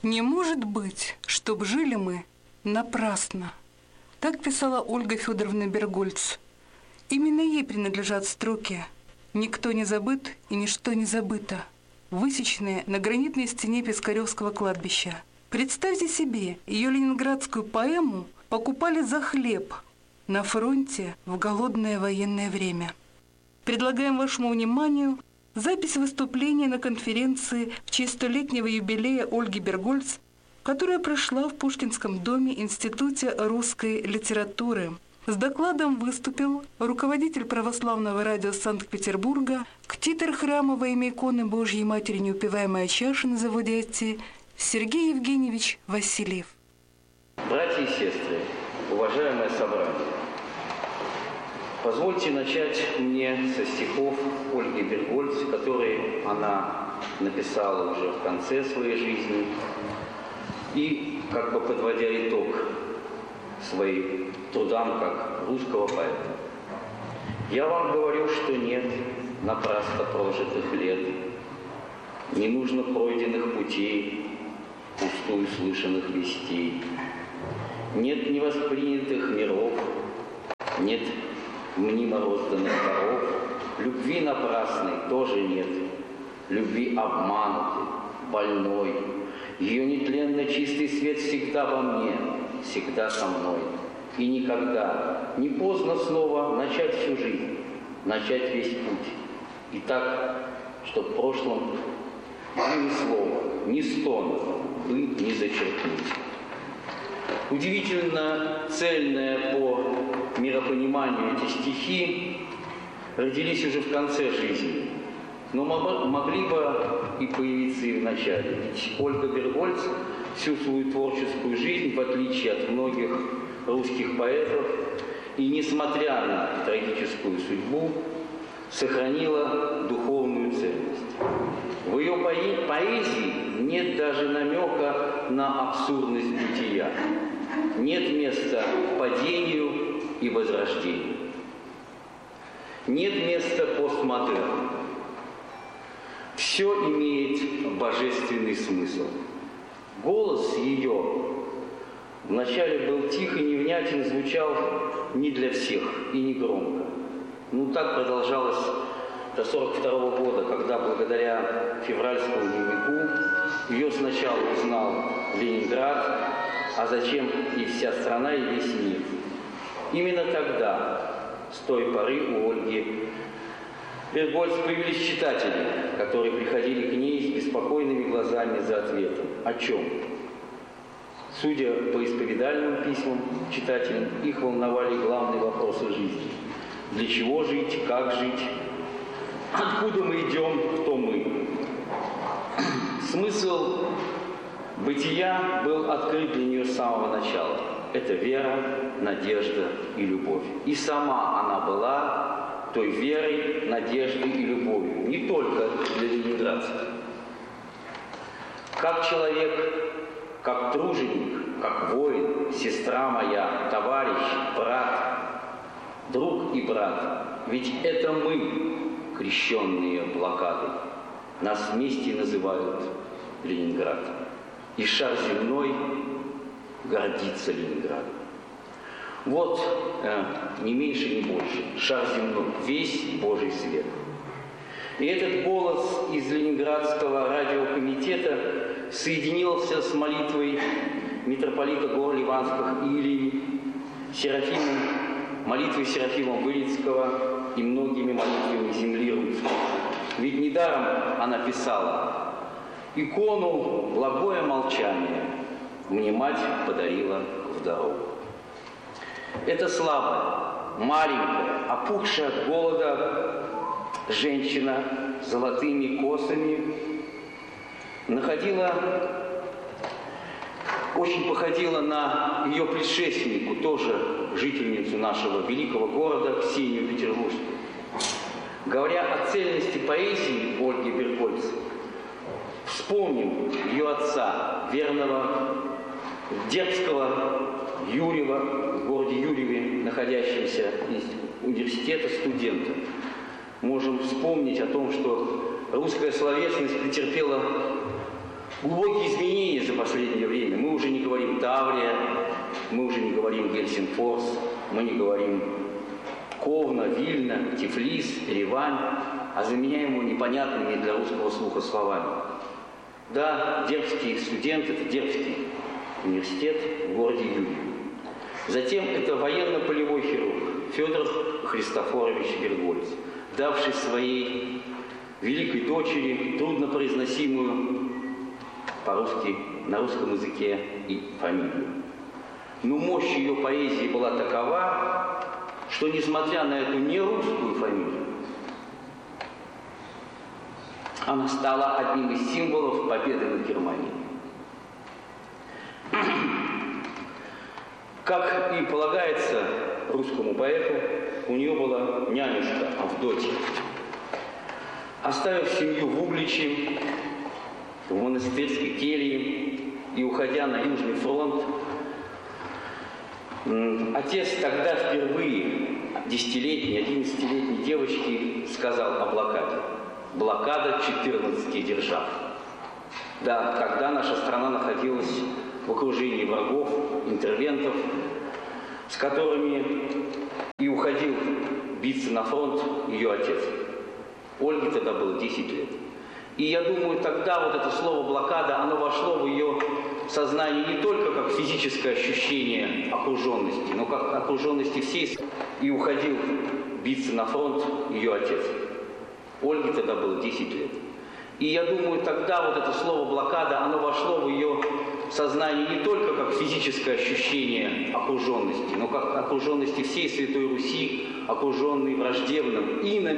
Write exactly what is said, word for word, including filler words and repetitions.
Не может быть, чтоб жили мы напрасно. Так писала Ольга Федоровна Бергольц. Именно ей принадлежат строки «Никто не забыт и ничто не забыто», высеченные на гранитной стене Пискаревского кладбища. Представьте себе, ее ленинградскую поэму покупали за хлеб на фронте в голодное военное время. Предлагаем вашему вниманию запись выступления на конференции в честь столетнего юбилея Ольги Бергольц, которая прошла в Пушкинском доме Институте русской литературы. С докладом выступил руководитель православного радио Санкт-Петербурга, ктитор храма во имя иконы Божьей Матери Неупиваемая чаша на заводе Атти Сергей Евгеньевич Васильев. Братья и сестры, уважаемое собрание, позвольте начать мне со стихов Ольги Бергольц, которые она написала уже в конце своей жизни, и как бы подводя итог своим трудам как русского поэта. Я вам говорю, что нет напрасно прожитых лет, не нужно пройденных путей, пустую слышанных вестей. Нет невоспринятых миров, нет мнимо розданных даров, любви напрасной тоже нет, любви обманутой, больной. Ее нетленно чистый свет всегда во мне, всегда со мной. И никогда не поздно снова начать всю жизнь, начать весь путь. И так, чтоб в прошлом ни слова, ни стона бы не зачеркнуть. Удивительно цельные по миропониманию эти стихи родились уже в конце жизни, но могли бы и появиться и в начале. Ведь Ольга Бергольц всю свою творческую жизнь, в отличие от многих русских поэтов, и несмотря на трагическую судьбу, сохранила духовную ценность. В ее поэзии нет даже намека на абсурдность бытия. Нет места падению и возрождению. Нет места постмодерну. Все имеет божественный смысл. Голос ее вначале был тих и невнятен, звучал не для всех и не громко. Ну так продолжалось до сорок второго года, когда благодаря февральскому дневнику ее сначала узнал Ленинград, а затем и вся страна, и весь мир. Именно тогда, с той поры, у Ольги Бергольц появились читатели, которые приходили к ней с беспокойными глазами за ответом. О чем? Судя по исповедальным письмам читателям, их волновали главные вопросы жизни. Для чего жить, как жить, откуда мы идем, кто мы. Смысл бытия был открыт для нее с самого начала. Это вера, надежда и любовь. И сама она была той верой, надеждой и любовью, не только для ленинградцев. Как человек, как труженик, как воин, сестра моя, товарищ, брат, друг и брат, ведь это мы, крещенные блокадой. Нас вместе называют Ленинград. И шар земной гордится Ленинградом. Вот, э, не меньше, не больше, шар земной, весь Божий свет. И этот голос из Ленинградского радиокомитета соединился с молитвой митрополита гор Ливанских Илии, Серафимом, молитвой Серафима Вылицкого и многими молитвами земли русской. Ведь недаром она писала: «Икону благое молчание мне мать подарила в дорогу». Это слабая, маленькая, опухшая от голода женщина с золотыми косами находила, очень походила на ее предшественнику, тоже жительницу нашего великого города, Ксению Петербургскую. Говоря о цельности поэзии Ольги Бергольц, вспомним ее отца, верного дербского Юрьева, в городе Юрьеве, находящегося из университета, студента. Можем вспомнить о том, что русская словесность претерпела глубокие изменения за последнее время. Мы уже не говорим Таврия, мы уже не говорим Гельсинфорс, мы не говорим Ковна, Вильна, Тифлис, Еревань, а заменяем его непонятными для русского слуха словами. Да, Дербский студент – это Дербский университет в городе Юрьев. Затем это военно-полевой хирург Федор Христофорович Бергольц, давший своей великой дочери труднопроизносимую по-русски, на русском языке и фамилию. Но мощь ее поэзии была такова, что, несмотря на эту нерусскую фамилию, она стала одним из символов победы над Германией. Как и полагается русскому поэту, у нее была нянюшка Авдотья. Оставив семью в Угличе, в монастырской келье и уходя на Южный фронт, отец тогда впервые десятилетней, одиннадцатилетней девочке сказал о блокаде. Блокада четырнадцати держав. Да, когда наша страна находилась в окружении врагов, интервентов, с которыми и уходил биться на фронт ее отец. Ольге тогда было десять лет. И я думаю, тогда вот это слово «блокада», оно вошло в ее сознание не только как физическое ощущение окруженности, но как окруженности всей. И уходил биться на фронт ее отец. Ольге тогда было десять лет. И я думаю, тогда вот это слово «блокада», оно вошло в ее сознание не только как физическое ощущение окруженности, но как окруженности всей Святой Руси, окруженной враждебным и